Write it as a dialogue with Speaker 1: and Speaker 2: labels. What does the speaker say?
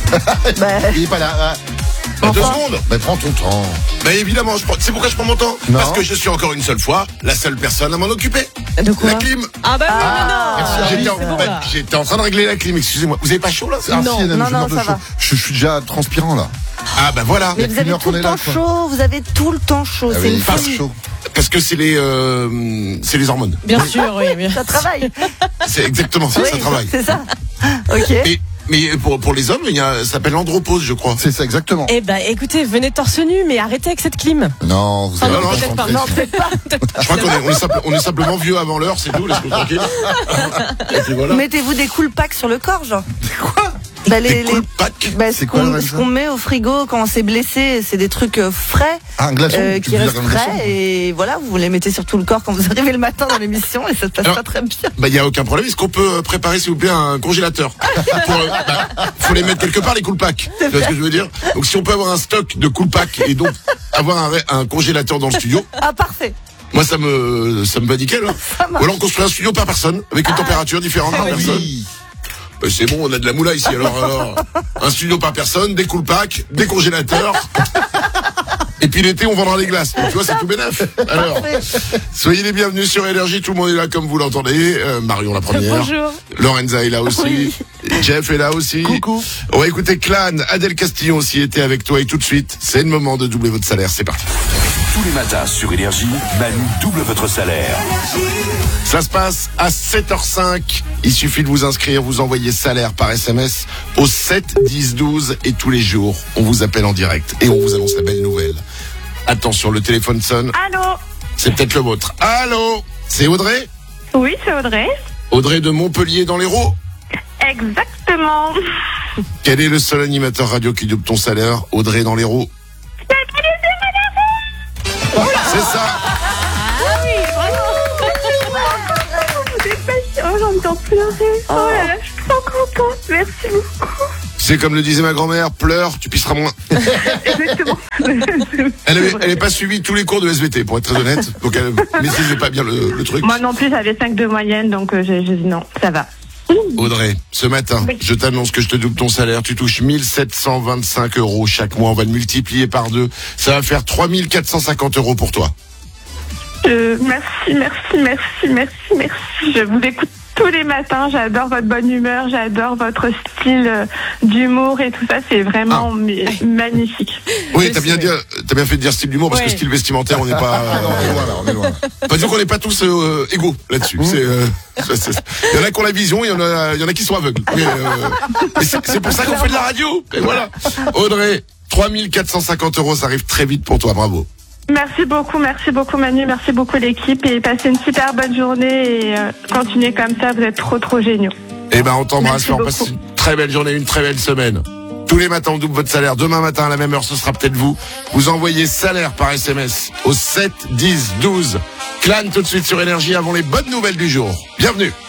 Speaker 1: Il est pas là.
Speaker 2: Bah, 2 secondes.
Speaker 1: Mais prends ton temps.
Speaker 2: Bah évidemment, c'est pourquoi je prends mon temps.
Speaker 1: Non.
Speaker 2: Parce que je suis encore une seule fois la seule personne à m'en occuper.
Speaker 3: De quoi?
Speaker 2: La clim.
Speaker 3: Ah bah oui,
Speaker 1: merci,
Speaker 3: non.
Speaker 2: J'étais en train de régler la clim, excusez-moi. Vous avez pas chaud là?
Speaker 1: Ah,
Speaker 3: Non.
Speaker 1: si, elle a
Speaker 4: Non,
Speaker 1: une meurs de
Speaker 4: ça
Speaker 1: chaud.
Speaker 4: va.
Speaker 1: Je suis déjà transpirant là.
Speaker 2: Ah bah voilà.
Speaker 4: Mais
Speaker 1: Il y a
Speaker 4: vous avez
Speaker 1: qu'une heure
Speaker 4: tout
Speaker 1: qu'on
Speaker 4: le
Speaker 1: est là,
Speaker 4: temps
Speaker 1: quoi.
Speaker 4: chaud, vous avez tout le temps chaud.
Speaker 1: Ah
Speaker 4: C'est
Speaker 1: oui,
Speaker 4: une
Speaker 1: il passe
Speaker 4: folie.
Speaker 1: chaud.
Speaker 2: Parce que c'est les hormones.
Speaker 3: Bien sûr, oui. Bien.
Speaker 4: Ça travaille.
Speaker 2: C'est exactement ça,
Speaker 4: Oui,
Speaker 2: ça travaille.
Speaker 4: C'est ça. Ok.
Speaker 2: Mais pour les hommes, ça s'appelle l'andropause, je crois.
Speaker 1: C'est ça, exactement.
Speaker 3: Eh ben, écoutez, venez torse nu, mais arrêtez avec cette clim.
Speaker 1: Non, vous
Speaker 3: Ah
Speaker 1: allez
Speaker 3: non,
Speaker 1: vous
Speaker 3: peut-être pas.
Speaker 1: concentrer.
Speaker 3: Non, peut-être pas.
Speaker 2: Je crois on est simplement vieux avant l'heure, c'est tout, laisse-nous tranquille. Et puis voilà.
Speaker 4: Mettez-vous des cool packs sur le corps, genre.
Speaker 1: Quoi?
Speaker 4: Bah,
Speaker 2: Des cool packs.
Speaker 4: ce
Speaker 1: quoi,
Speaker 4: qu'on
Speaker 1: Lorenza
Speaker 4: ce qu'on met au frigo quand on s'est blessé, c'est des trucs frais,
Speaker 1: Ah, un glaçon. Tu
Speaker 4: qui
Speaker 1: veux dire
Speaker 4: restent
Speaker 1: un glaçon?
Speaker 4: frais, et voilà, vous les mettez sur tout le corps quand vous arrivez le matin dans l'émission, et ça se passe
Speaker 2: Alors,
Speaker 4: pas très bien.
Speaker 2: Bah, y a aucun problème. Est-ce qu'on peut préparer, s'il vous plaît, un congélateur? Faut les mettre quelque part, les cool packs. Tu vois ce que je veux dire? Donc, si on peut avoir un stock de cool packs et donc avoir un congélateur dans le studio,
Speaker 4: Ah, parfait.
Speaker 2: moi, ça me va nickel, hein. Ou alors, on construit un studio par personne, avec une température différente par personne.
Speaker 1: Oui.
Speaker 2: Bah, c'est bon, on a de la moula ici, alors, un studio par personne, des cool packs, des congélateurs. Et puis l'été, on vendra des glaces. Donc, tu vois, c'est tout bénef. Alors, soyez les bienvenus sur Énergie. Tout le monde est là, comme vous l'entendez. Marion, la première.
Speaker 3: Bonjour.
Speaker 2: Lorenza est là aussi. Jeff est là aussi.
Speaker 1: Coucou.
Speaker 2: On va écouter Clan. Adèle Castillon aussi était avec toi. Et tout de suite, c'est le moment de doubler votre salaire. C'est parti.
Speaker 5: Tous les matins sur Énergie, Manu double votre salaire.
Speaker 2: Ça se passe à 7h05. Il suffit de vous inscrire, vous envoyez salaire par SMS au 7 10 12 et tous les jours, on vous appelle en direct et on vous annonce la belle nouvelle. Attention, le téléphone sonne.
Speaker 6: Allô?
Speaker 2: C'est peut-être le vôtre. Allô? C'est Audrey?
Speaker 6: Oui, c'est Audrey.
Speaker 2: Audrey de Montpellier dans l'Hérault?
Speaker 6: Exactement.
Speaker 2: Quel est le seul animateur radio qui double ton salaire? Audrey dans l'Hérault? C'est ça.
Speaker 6: Oh, j'ai envie d'en pleurer. Oh là là, je suis trop contente. Merci beaucoup.
Speaker 2: C'est comme le disait ma grand-mère, pleure, tu pisseras moins.
Speaker 6: Exactement.
Speaker 2: Elle est pas suivi tous les cours de SVT, pour être très honnête. Donc elle maîtrisait pas bien le truc.
Speaker 6: Moi non plus, j'avais 5 de moyenne, donc j'ai dit non, ça va.
Speaker 2: Audrey, ce matin, je t'annonce que je te double ton salaire. Tu touches 1725 € chaque mois. On va le multiplier par 2. Ça va faire 3450 € pour toi.
Speaker 6: Merci. Je vous écoute tous les matins. J'adore votre bonne humeur, j'adore votre style d'humour et tout ça. C'est vraiment magnifique.
Speaker 2: Oui, t'as bien fait de dire style d'humour parce que style vestimentaire, on n'est pas.
Speaker 1: On est loin.
Speaker 2: Pas dire qu'on n'est pas tous égaux là-dessus. Il y en a qui ont la vision, il y en a qui sont aveugles. Mais c'est pour ça qu'on fait de la radio. Et voilà. Audrey, 3450 €, ça arrive très vite pour toi. Bravo.
Speaker 6: Merci beaucoup Manu, merci beaucoup l'équipe et passez une super bonne journée et continuez comme ça, vous êtes trop géniaux.
Speaker 2: Eh ben, on t'embrasse,
Speaker 6: Merci
Speaker 2: on passe une très belle journée, une très belle semaine. Tous les matins, on double votre salaire. Demain matin, à la même heure, ce sera peut-être vous. Vous envoyez salaire par SMS au 7 10 12. Clan tout de suite sur Énergie avant les bonnes nouvelles du jour. Bienvenue.